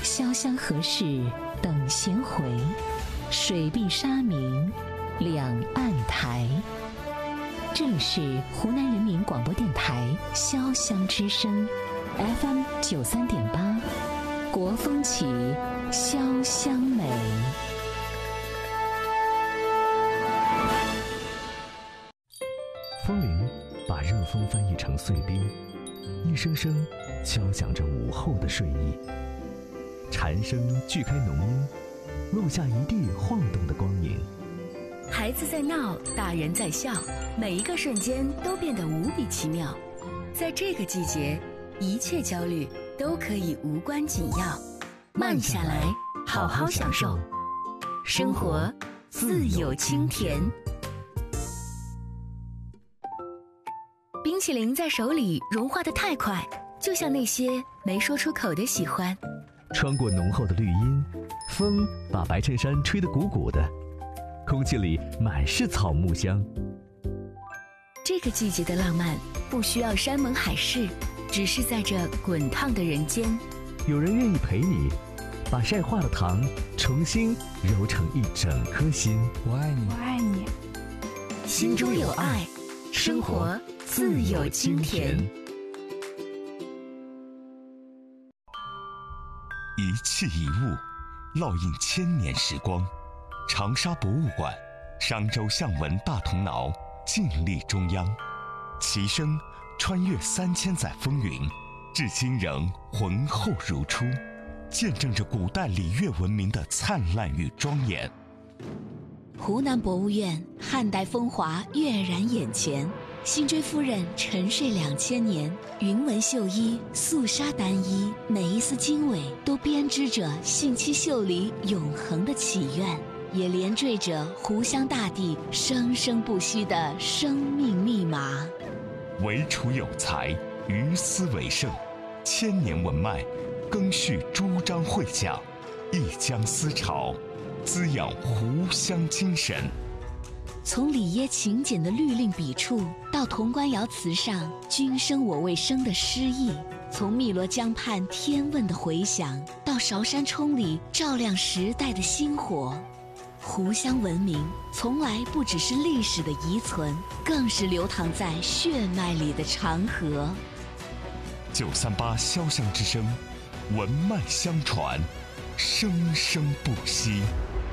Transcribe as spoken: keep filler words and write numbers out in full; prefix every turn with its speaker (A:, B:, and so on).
A: 潇湘河市等闲回，水碧沙明两岸台。这里是湖南人民广播电台潇湘之声 F M 九三点八，国风起，潇湘美。
B: 风铃把热风翻译成碎冰，一声声敲响着午后的睡意。蝉声锯开浓荫，录下一地晃动的光影。
C: 孩子在闹，大人在笑，每一个瞬间都变得无比奇妙。在这个季节，一切焦虑都可以无关紧要。慢下来，好好享受生活，自有清甜。冰淇淋在手里融化得太快，就像那些没说出口的喜欢。
B: 穿过浓厚的绿荫，风把白衬衫吹得鼓鼓的，空气里满是草木香。
C: 这个季节的浪漫不需要山盟海誓，只是在这滚烫的人间，
B: 有人愿意陪你，把晒化的糖重新揉成一整颗心。
D: 我爱你，
E: 我爱你，
C: 心中有爱，生活自有清甜。
F: 一器一物，烙印千年时光。长沙博物馆，商周象纹大铜挠，静立中央。其声穿越三千载风云，至今仍浑厚如初，见证着古代礼乐文明的灿烂与庄严。
C: 湖南博物院汉代风华跃然眼前，辛追夫人沉睡两千年，云纹绣衣，素纱单衣，每一丝经纬都编织着信息秀里永恒的祈愿，也连缀着湖湘大地生生不息的生命密码。
F: 惟楚有才，于斯为盛，千年文脉更续朱张会讲，一江思潮，滋养湖湘精神。
C: 从里耶勤俭的律令笔触，到潼关窑瓷上君生我未生的诗意；从汨罗江畔天问的回响，到韶山冲里照亮时代的星火。湖湘文明从来不只是历史的遗存，更是流淌在血脉里的长河。
F: 九三八潇湘之声，文脉相传，生生不息。